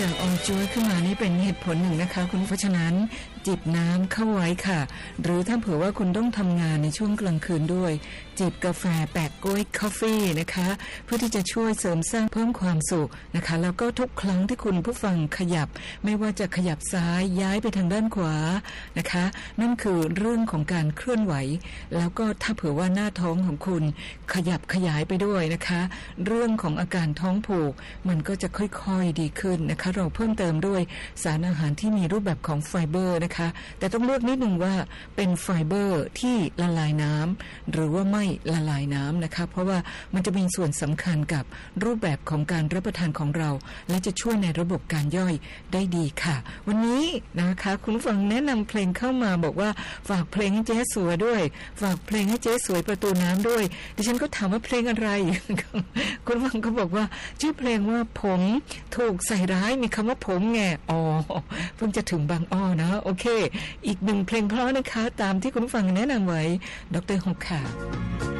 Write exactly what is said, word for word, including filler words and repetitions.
จากออจ้วยขึ้นมานี่เป็นเหตุผลหนึ่งนะคะคุณเพราะฉะนั้นจิบน้ำเข้าไว้ค่ะหรือถ้าเผื่อว่าคุณต้องทำงานในช่วงกลางคืนด้วยจิบกาแฟแปะกล้วยคอฟฟี่นะคะเพื่อที่จะช่วยเสริมสร้างเพิ่มความสุขนะคะแล้วก็ทุกครั้งที่คุณผู้ฟังขยับไม่ว่าจะขยับซ้ายย้ายไปทางด้านขวานะคะนั่นคือเรื่องของการเคลื่อนไหวแล้วก็ถ้าเผื่อว่าหน้าท้องของคุณขยับขยายไปด้วยนะคะเรื่องของอาการท้องผูกมันก็จะค่อยๆดีขึ้นนะคะเราเพิ่มเติมด้วยสารอาหารที่มีรูปแบบของไฟเบอร์นะคะแต่ต้องเลือกนิดนึงว่าเป็นไฟเบอร์ที่ละลายน้ำหรือว่าไม่ละลายน้ำนะคะเพราะว่ามันจะมีส่วนสำคัญกับรูปแบบของการรับประทานของเราและจะช่วยในระบบการย่อยได้ดีค่ะวันนี้นะคะคุณผู้ฟังแนะนำเพลงเข้ามาบอกว่าฝากเพลงให้เจ๊สวยด้วยฝากเพลงให้เจ๊สวยประตูน้ำด้วยดิฉันก็ถามว่าเพลงอะไรคุณผู้ฟังก็บอกว่าชื่อเพลงว่าผมถูกใส่ร้ายมีคำว่าผมไงอ๋อเพิ่งจะถึงบางอ้อนะโอเคอีกหนึ่งเพลงเพราะนะคะตามที่คุณผู้ฟังแนะนำไว้ดร.ฮกค่ะ